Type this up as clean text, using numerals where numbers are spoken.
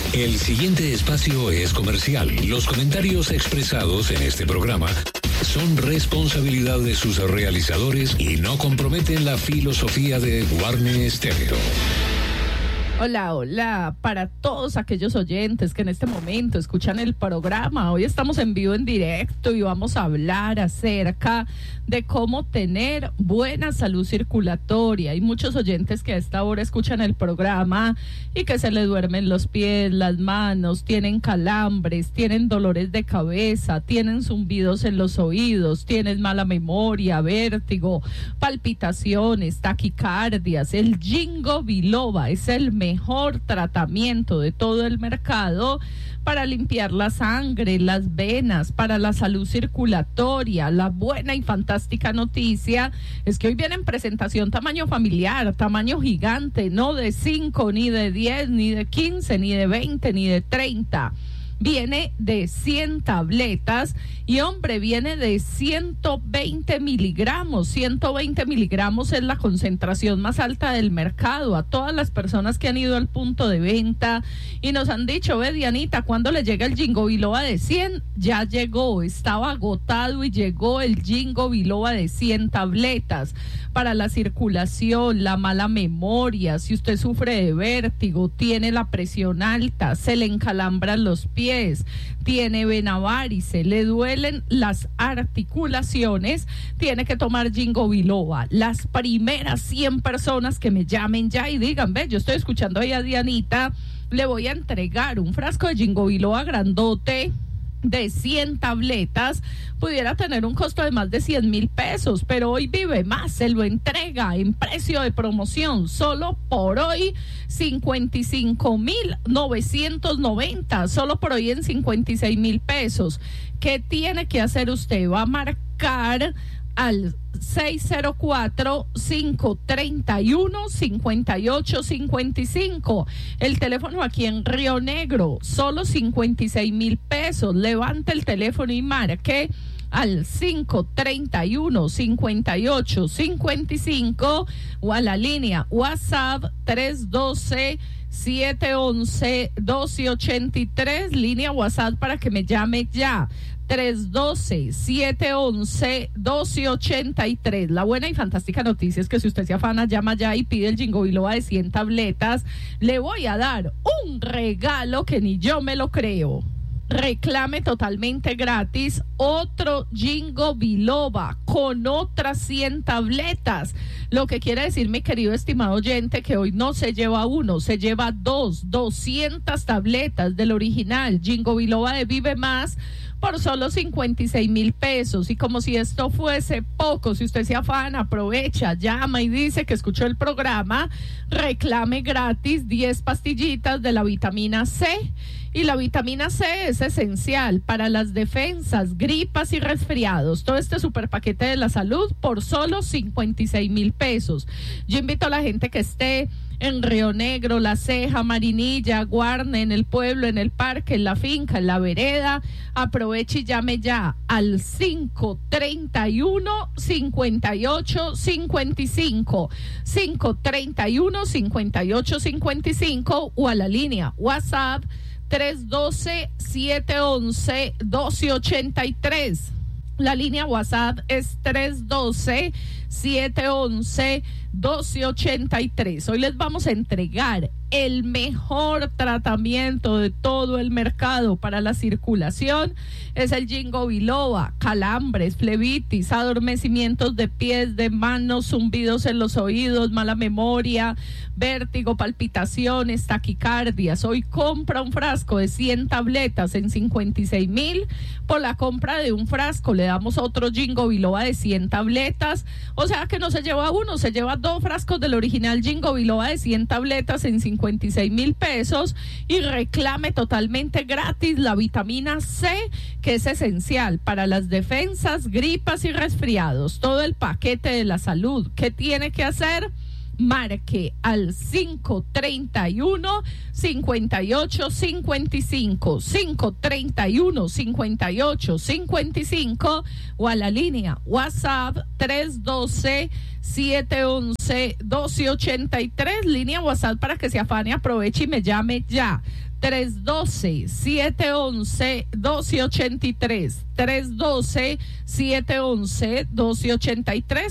El siguiente espacio es comercial. Los comentarios expresados en este programa son responsabilidad de sus realizadores y no comprometen la filosofía de Guarne Stereo. Hola, hola, para todos aquellos oyentes que en este momento escuchan el programa. Hoy estamos en vivo, en directo, y vamos a hablar acerca de cómo tener buena salud circulatoria. Hay muchos oyentes que a esta hora escuchan el programa y que se les duermen los pies, las manos, tienen calambres, tienen dolores de cabeza, tienen zumbidos en los oídos, tienen mala memoria, vértigo, palpitaciones, taquicardias. El Ginkgo biloba es el mejor tratamiento de todo el mercado para limpiar la sangre, las venas, para la salud circulatoria. La buena y fantástica noticia es que hoy viene en presentación tamaño familiar, tamaño gigante, no de 5, ni de 10, ni de 15, ni de 20, ni de 30. Viene de 100 tabletas y, hombre, viene de 120 miligramos. 120 miligramos es la concentración más alta del mercado. A todas las personas que han ido al punto de venta y nos han dicho, ve, Dianita, ¿cuándo le llega el Ginkgo biloba de 100? Ya llegó, estaba agotado y llegó el Ginkgo biloba de 100 tabletas para la circulación, la mala memoria. Si usted sufre de vértigo, tiene la presión alta, se le encalambran los pies, tiene vena varice, le duelen las articulaciones, tiene que tomar Ginkgo biloba. Las primeras 100 personas que me llamen ya y digan, ve, yo estoy escuchando ahí a Dianita, le voy a entregar un frasco de Ginkgo biloba grandote de 100 tabletas, pudiera tener un costo de más de 100,000 pesos, pero hoy Vive Más se lo entrega en precio de promoción, solo por hoy 55,990, solo por hoy en 56,000 pesos. ¿Qué tiene que hacer usted? Va a marcar al 604-531-5855. El teléfono aquí en Río Negro, solo 56,000 pesos. Levante el teléfono y marque al 531-5855 o a la línea WhatsApp 312-711-1283, línea WhatsApp para que me llame ya. 312-711-1283. La buena y fantástica noticia es que si usted se afana, llama ya y pide el Ginkgo biloba de 100 tabletas, le voy a dar un regalo que ni yo me lo creo. Reclame totalmente gratis otro Ginkgo biloba con otras 100 tabletas. Lo que quiere decir, mi querido estimado oyente, que hoy no se lleva uno, se lleva 200 tabletas del original Ginkgo biloba de Vive Más por solo 56,000 pesos. Y como si esto fuese poco, si usted se afana, aprovecha, llama y dice que escuchó el programa, reclame gratis 10 pastillitas de la vitamina C. Y la vitamina C es esencial para las defensas, gripas y resfriados. Todo este super paquete de la salud por solo 56,000 pesos. Yo invito a la gente que esté en Río Negro, La Ceja, Marinilla, Guarne, en el pueblo, en el parque, en la finca, en la vereda. Aproveche y llame ya al 531-5855. 531-5855 o a la línea WhatsApp 312-711-1283. La línea WhatsApp es 312-711-1283. Hoy les vamos a entregar el mejor tratamiento de todo el mercado para la circulación. Es el Ginkgo biloba. Calambres, flebitis, adormecimientos de pies, de manos, zumbidos en los oídos, mala memoria, vértigo, palpitaciones, taquicardias. Hoy compra un frasco de 100 tabletas en 56,000. Por la compra de un frasco le damos otro Ginkgo biloba de 100 tabletas. O sea que no se lleva uno, se lleva 2 frascos del original Ginkgo biloba de 100 tabletas en 56,000 pesos. Y reclame totalmente gratis la vitamina C, que es esencial para las defensas, gripas y resfriados. Todo el paquete de la salud. ¿Qué tiene que hacer? Marque al 5855, 531-5855 o a la línea WhatsApp 312-711-1283, línea WhatsApp para que se afane, aproveche y me llame ya. 312-711-1283, 312-711-1283.